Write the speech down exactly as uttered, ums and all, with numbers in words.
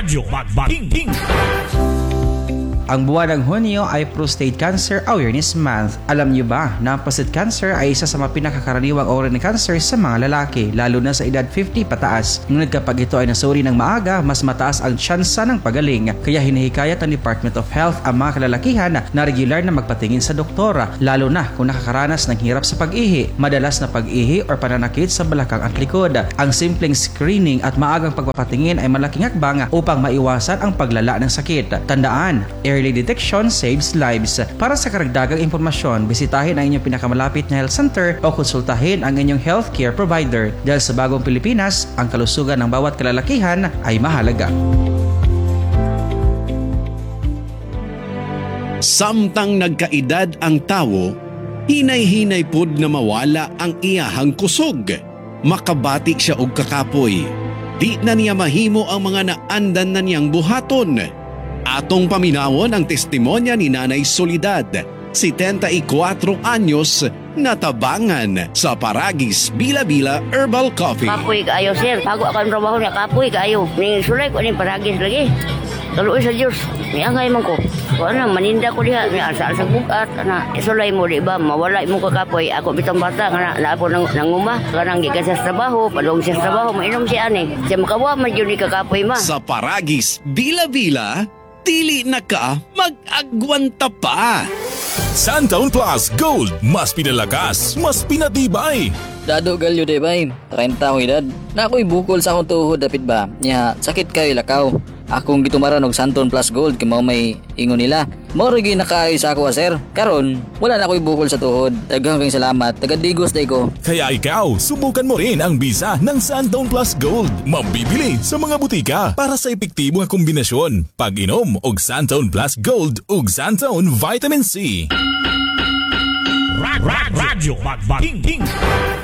Radyo Magbating. Ang buwan ng Hunyo ay Prostate Cancer Awareness Month. Alam niyo ba na ang prostate cancer ay isa sa mga pinakakaraniwang uri ng cancer sa mga lalaki, lalo na sa edad fifty pataas. Ngunit kapag ito ay nasuri ng maaga, mas mataas ang tsansa ng pagaling. Kaya hinihikayat ng Department of Health ang mga kalalakihan na regular na magpatingin sa doktora, lalo na kung nakakaranas ng hirap sa pag-ihi, madalas na pag-ihi o pananakit sa balakang at likod. Ang simpleng screening at maagang pagpapatingin ay malaking hakbang upang maiwasan ang paglala ng sakit. Tandaan, early detection saves lives. Para sa karagdagang impormasyon, bisitahin ang inyong pinakamalapit na health center o konsultahin ang inyong healthcare provider. Dahil sa bagong Pilipinas, ang kalusugan ng bawat kalalakihan ay mahalaga. Samtang nagkaedad ang tawo, hinay-hinay pod na mawala ang iyahang kusog. Makabati siya og kakapoy. Di na niya mahimo ang mga naandan na niyang buhaton. Atong paminawon ang testimonya ni Nanay Soledad, setenta-y-kwatro anyos, natabangan sa Paragis Bila-Bila Herbal Coffee. Kapoy kaayo, sir. Bago ako ang trabaho niya, kapoy kaayo. Ning sulay ko ning Paragis lagi. Taluoy sa Diyos. Niangay man ko. Kung ano, maninda ko diha. Ni asa sa bugat. Ana, isulay mo di ba? Mawala mo ka kapoy. Ako bitang bata. Nga na ako nang, nanguma. Kanang gikan sa trabaho. Padong sa trabaho. Mainom si ani. Siya makawa man yun ni kakapoy ma. Sa Paragis Bila-Bila, dili na ka mag-agwanta pa. Santaon Plus Gold, mas pinalakas, mas pinatibay. Dado galyo de bay, treinta akong edad. Na ako'y bukol sa akong tuhod dapit ba? Nya, sakit kayo lakaw. Akong gitumaran og Santon Plus Gold kay mao may ingon nila. Mao ri nakaayo sa ako sir. Karon, wala na ako'y bukol sa tuhod. Daghang kang salamat. Tagadigos day ko. Kaya ikaw, subukan mo rin ang bisa ng Santaon Plus Gold. Mabibili sa mga butika para sa epektibo nga kombinasyon. Pag-inom og Santaon Plus Gold ug Santaon Vitamin C. Radyo Magbating.